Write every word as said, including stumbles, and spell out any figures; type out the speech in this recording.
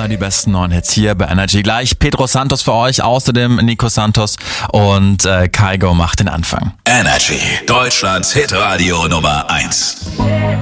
die besten neuen Hits hier bei Energy. Gleich Pedro Santos für euch, außerdem Nico Santos und äh, Kygo macht den Anfang. Energy, Deutschlands Hitradio Nummer eins.